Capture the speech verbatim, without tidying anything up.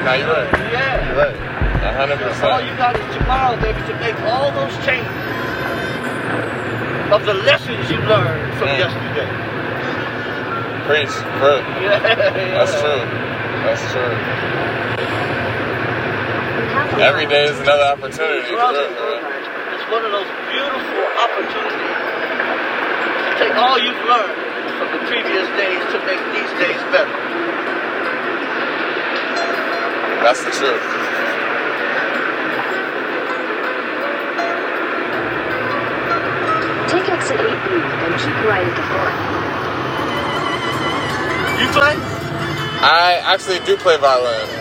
Now you're right. Yeah. You're right. one hundred percent. All you got is tomorrow, baby, to make all those changes of the lessons you learned from mm. yesterday. Preach. Preach. Yeah, yeah. That's true. That's true. Every day is another opportunity. Brother, it's one of those beautiful opportunities to take all you've learned from the previous days to make these days better. That's the truth. Take exit eight B and keep right at the front. You play? I actually do play violin.